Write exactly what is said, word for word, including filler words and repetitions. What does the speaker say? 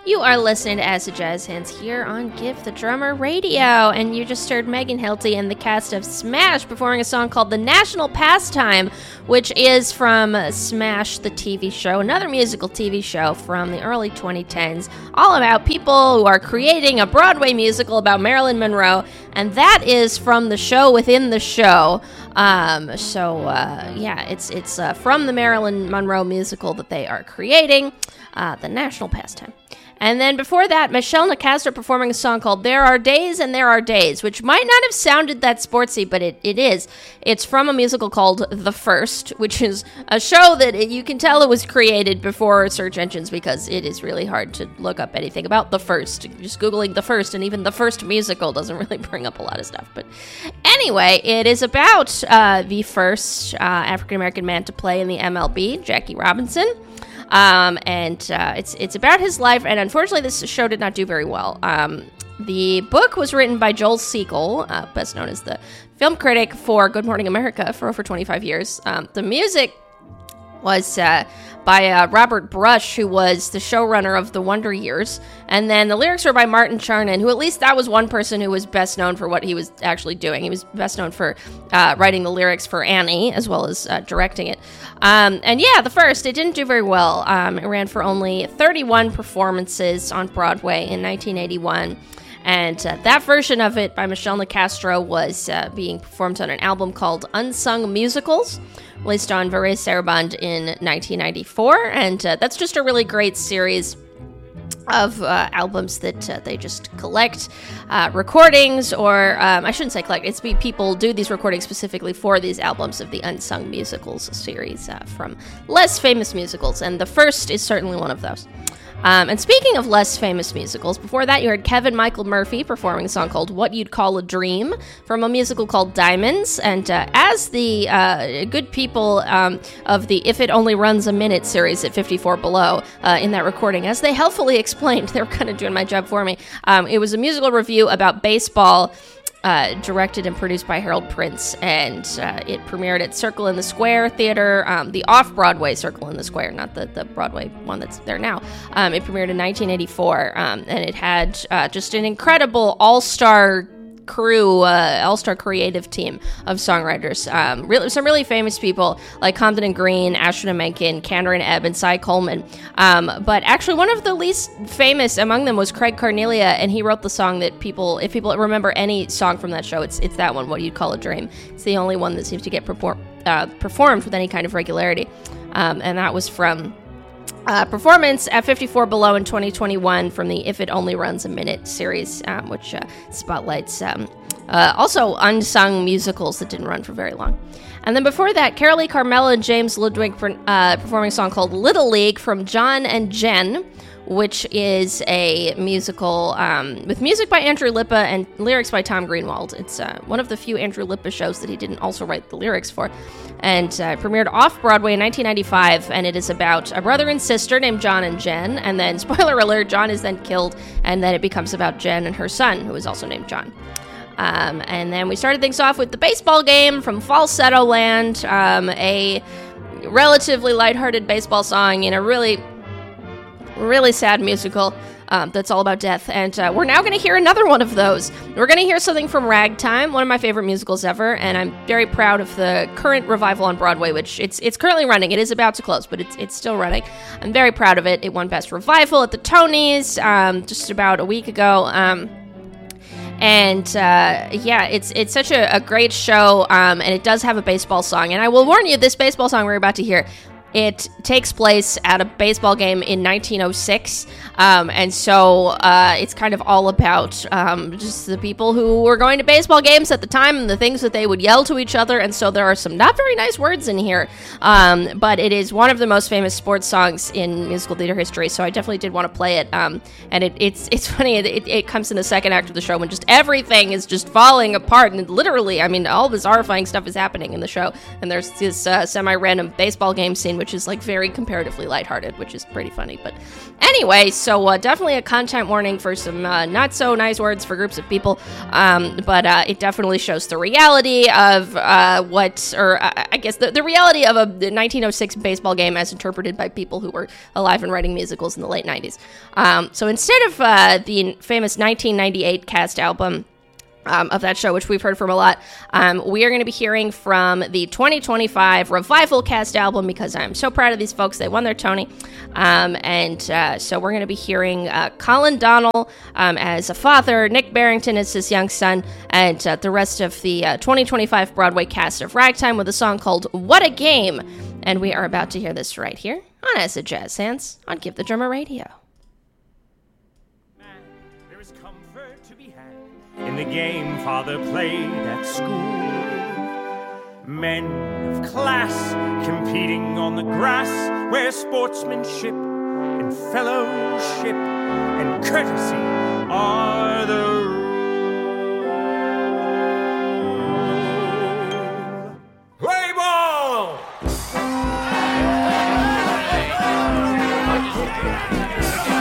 You are listening to Acid Jazz Hands here on Give the Drummer Radio, and you just heard Megan Hilty and the cast of Smash performing a song called The National Pastime, which is from Smash, the T V show, another musical T V show from the early twenty tens, all about people who are creating a Broadway musical about Marilyn Monroe, and that is from the show within the show. Um, so, uh, yeah, it's it's uh, from the Marilyn Monroe musical that they are creating, uh, The National Pastime. And then before that, Michelle Nicastro performing a song called There Are Days and There Are Days, which might not have sounded that sportsy, but it, it is. It's from a musical called The First, which is a show that it, you can tell it was created before search engines because it is really hard to look up anything about The First. Just Googling The First, and even The First musical doesn't really bring up a lot of stuff. But anyway, it is about uh, the first uh, African-American man to play in the M L B, Jackie Robinson. Um, and uh, it's it's about his life, and unfortunately this show did not do very well. Um, the book was written by Joel Siegel, uh, best known as the film critic for Good Morning America for over twenty-five years. Um, the music was uh, by uh, Robert Brush, who was the showrunner of The Wonder Years, and then the lyrics were by Martin Charnin, who at least that was one person who was best known for what he was actually doing. He was best known for uh, writing the lyrics for Annie, as well as uh, directing it. Um, and yeah, The First, it didn't do very well. Um, it ran for only thirty-one performances on Broadway in nineteen eighty-one. And uh, that version of it by Michelle Nicastro was uh, being performed on an album called Unsung Musicals, released on Varet Sarabande in nineteen ninety-four. And uh, that's just a really great series of uh, albums that uh, they just collect uh, recordings, or um, I shouldn't say collect, it's be people do these recordings specifically for these albums of the Unsung Musicals series uh, from less famous musicals, and The First is certainly one of those. Um, and speaking of less famous musicals, before that you heard Kevin Michael Murphy performing a song called What You'd Call a Dream from a musical called Diamonds. And uh, as the uh, good people um, of the If It Only Runs a Minute series at fifty-four Below uh, in that recording, as they helpfully explained, they were kind of doing my job for me. Um, it was a musical review about baseball, Uh, directed and produced by Harold Prince, and uh, it premiered at Circle in the Square Theater, um, the off-Broadway Circle in the Square, not the, the Broadway one that's there now. Um, it premiered in nineteen eighty-four, um, and it had uh, just an incredible all-star crew, uh, all-star creative team of songwriters. Um, really, some really famous people like Compton and Green, Ashton and Menken, Kander and Ebb, and Cy Coleman. Um, but actually, one of the least famous among them was Craig Carnelia, and he wrote the song that people, if people remember any song from that show, it's it's that one, What You'd Call a Dream. It's the only one that seems to get perform, uh, performed with any kind of regularity. Um, and that was from Uh, performance at fifty-four Below in twenty twenty-one from the If It Only Runs a Minute series, um, which uh, spotlights um, uh, also unsung musicals that didn't run for very long. And then before that, Carolee Carmela and James Ludwig uh, performing a song called Little League from John and Jen, which is a musical um, with music by Andrew Lippa and lyrics by Tom Greenwald. It's uh, one of the few Andrew Lippa shows that he didn't also write the lyrics for. And uh, premiered off-Broadway in nineteen ninety-five, and it is about a brother and sister named John and Jen, and then, spoiler alert, John is then killed, and then it becomes about Jen and her son, who is also named John. Um, and then we started things off with the baseball game from Falsetto Land, um, a relatively lighthearted baseball song in a really, really sad musical Um, that's all about death, and uh, we're now going to hear another one of those. We're going to hear something from Ragtime, one of my favorite musicals ever, and I'm very proud of the current revival on Broadway, which it's it's currently running. It is about to close, but it's it's still running. I'm very proud of it. It won Best Revival at the Tonys um, just about a week ago, um, and uh, yeah, it's it's such a, a great show, um, and it does have a baseball song. And I will warn you, this baseball song we're about to hear, it takes place at a baseball game in nineteen oh six, um, and so uh, it's kind of all about um, just the people who were going to baseball games at the time and the things that they would yell to each other, and so there are some not very nice words in here, um, but it is one of the most famous sports songs in musical theater history, so I definitely did want to play it, um, and it, it's it's funny, it, it comes in the second act of the show when just everything is just falling apart, and literally, I mean, all this horrifying stuff is happening in the show, and there's this uh, semi-random baseball game scene which is like very comparatively lighthearted, which is pretty funny. But anyway, so uh, definitely a content warning for some uh, not so nice words for groups of people. Um, but uh, it definitely shows the reality of uh, what, or uh, I guess the, the reality of a nineteen oh six baseball game as interpreted by people who were alive and writing musicals in the late nineties. Um, so instead of uh, the famous nineteen ninety-eight cast album Um, of that show, which we've heard from a lot, um, we are going to be hearing from the twenty twenty-five Revival cast album, because I'm so proud of these folks. They won their Tony. Um, and uh, so we're going to be hearing uh, Colin Donnell um, as a father, Nick Barrington as his young son, and uh, the rest of the uh, twenty twenty-five Broadway cast of Ragtime with a song called What a Game. And we are about to hear this right here on Acid Jazz Hands on Give the Drummer Radio. In the game father played at school, men of class competing on the grass, where sportsmanship and fellowship and courtesy are the rule. Play ball!